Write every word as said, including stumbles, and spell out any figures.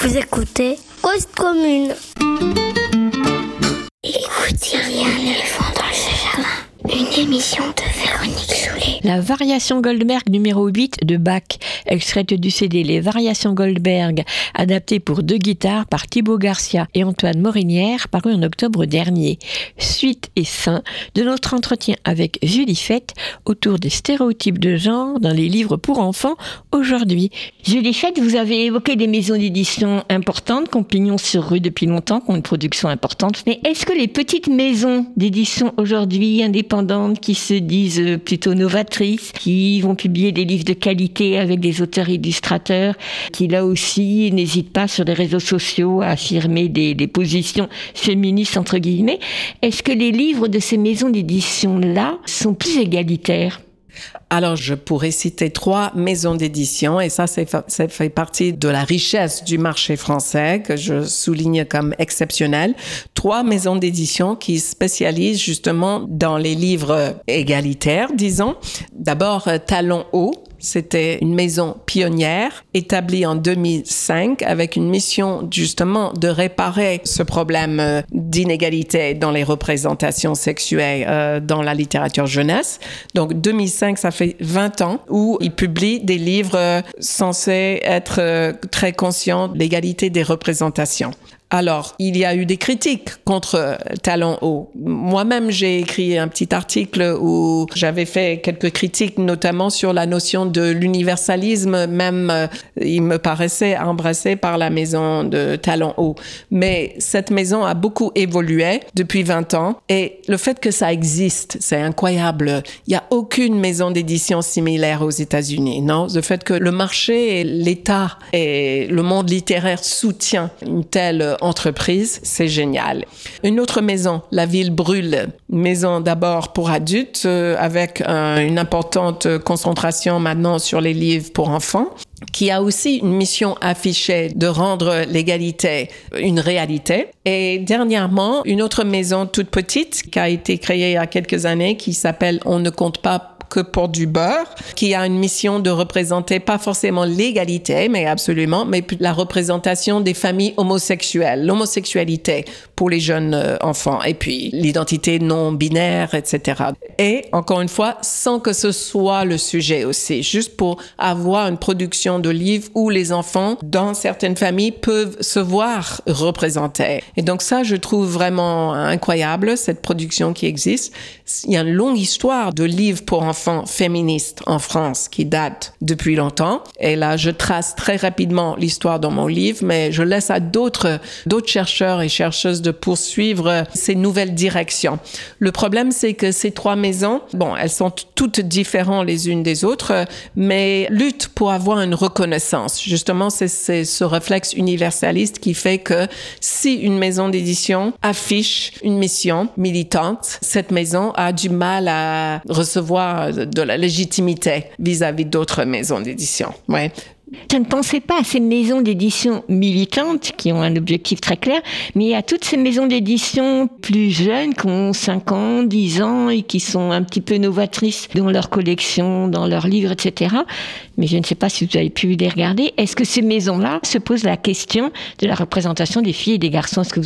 Vous écoutez Cause Commune. Écoutez, il y a un éléphant dans le jardin. Une émission de Véronique Soulet. La variation Goldberg numéro huit de Bach, extraite du C D Les Variations Goldberg, adaptée pour deux guitares par Thibaut Garcia et Antoine Morinière, paru en octobre dernier. Suite et fin de notre entretien avec Julie Fête autour des stéréotypes de genre dans les livres pour enfants aujourd'hui. Julie Fête, vous avez évoqué des maisons d'édition importantes, qui ont pignon sur rue depuis longtemps, qui ont une production importante. Mais est-ce que les petites maisons d'édition aujourd'hui indépendantes, qui se disent plutôt novatrices, qui vont publier des livres de qualité avec des auteurs illustrateurs, qui là aussi n'hésitent pas sur les réseaux sociaux à affirmer des, des positions féministes entre guillemets, est-ce que les livres de ces maisons d'édition-là sont plus égalitaires ? Alors, je pourrais citer trois maisons d'édition et ça, c'est, ça fait partie de la richesse du marché français que je souligne comme exceptionnel. Trois maisons d'édition qui spécialisent justement dans les livres égalitaires, disons. D'abord, Talon Haut. C'était une maison pionnière établie en deux mille cinq avec une mission justement de réparer ce problème d'inégalité dans les représentations sexuelles euh, dans la littérature jeunesse. Donc deux mille cinq, ça fait vingt ans où ils publient des livres censés être euh, très conscients de l'égalité des représentations. Alors, il y a eu des critiques contre Talon Haut. Moi-même, j'ai écrit un petit article où j'avais fait quelques critiques, notamment sur la notion de l'universalisme, même euh, il me paraissait embrassé par la maison de Talon Haut. Mais cette maison a beaucoup évolué depuis vingt ans et le fait que ça existe, c'est incroyable. Il n'y a aucune maison d'édition similaire aux États-Unis, non? Le fait que le marché, l'État et le monde littéraire soutient une telle entreprise, c'est génial. Une autre maison, La Ville Brûle, maison d'abord pour adultes euh, avec euh, une importante concentration maintenant sur les livres pour enfants, qui a aussi une mission affichée de rendre l'égalité une réalité. Et dernièrement, une autre maison toute petite qui a été créée il y a quelques années qui s'appelle On ne compte pas que pour du beurre, qui a une mission de représenter pas forcément l'égalité, mais absolument, mais la représentation des familles homosexuelles, l'homosexualité pour les jeunes euh, enfants, et puis l'identité non binaire, et cetera. Et encore une fois, sans que ce soit le sujet aussi, juste pour avoir une production de livres où les enfants, dans certaines familles, peuvent se voir représentés. Et donc ça, je trouve vraiment incroyable, cette production qui existe. Il y a une longue histoire de livres pour enfants féministes en France qui date depuis longtemps. Et là, je trace très rapidement l'histoire dans mon livre, mais je laisse à d'autres, d'autres chercheurs et chercheuses de poursuivre ces nouvelles directions. Le problème, c'est que ces trois maisons, bon, elles sont toutes différentes les unes des autres, mais luttent pour avoir une reconnaissance. Justement, c'est, c'est ce réflexe universaliste qui fait que si une maison d'édition affiche une mission militante, cette maison a du mal à recevoir de la légitimité vis-à-vis d'autres maisons d'édition. Ouais. Je ne pensais pas à ces maisons d'édition militantes qui ont un objectif très clair, mais à toutes ces maisons d'édition plus jeunes qui ont cinq ans, dix ans et qui sont un petit peu novatrices dans leur collection, dans leurs livres, et cetera. Mais je ne sais pas si vous avez pu les regarder. Est-ce que ces maisons-là se posent la question de la représentation des filles et des garçons ? Est-ce que vous